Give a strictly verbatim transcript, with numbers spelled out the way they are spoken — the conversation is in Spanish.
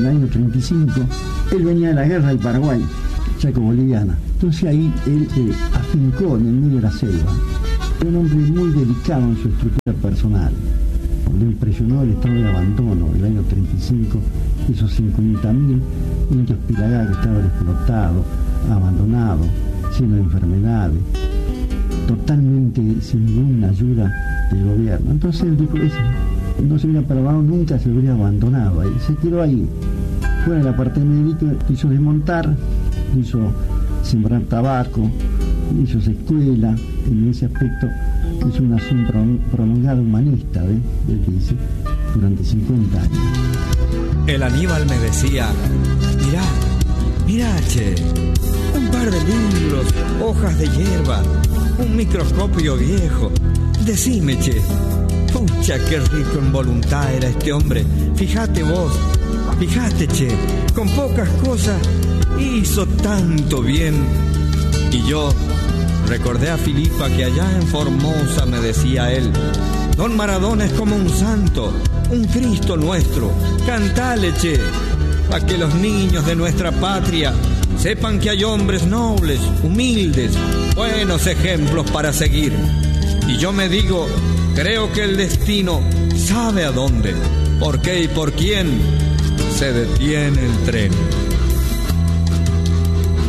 el año treinta y cinco, él venía de la guerra del Paraguay, chaco-boliviana. Entonces ahí él eh, afincó en el medio de la selva. Era un hombre muy delicado en su estructura personal. Le impresionó el estado de abandono del año treinta y cinco, esos cincuenta mil indios Pilagá que estaban explotados, abandonados, llenos de enfermedades, totalmente sin ninguna ayuda del gobierno. Entonces él dijo, no se hubiera parado nunca, se hubiera abandonado ahí, se quedó ahí. Fuera de la parte médica, hizo desmontar, hizo sembrar tabaco, hizo escuela, en ese aspecto hizo una acción prolongada humanista, ¿ves? Él dice, durante cincuenta años. El Aníbal me decía, mirá, mirá, che, un par de libros, hojas de hierba, un microscopio viejo. Decime, che, pucha, qué rico en voluntad era este hombre. Fíjate vos, fíjate, che, con pocas cosas hizo tanto bien. Y yo recordé a Filipa que allá en Formosa me decía él, don Maradona es como un santo, un Cristo nuestro. Cantale, che, para que los niños de nuestra patria sepan que hay hombres nobles, humildes, buenos ejemplos para seguir. Y yo me digo, creo que el destino sabe a dónde, por qué y por quién se detiene el tren.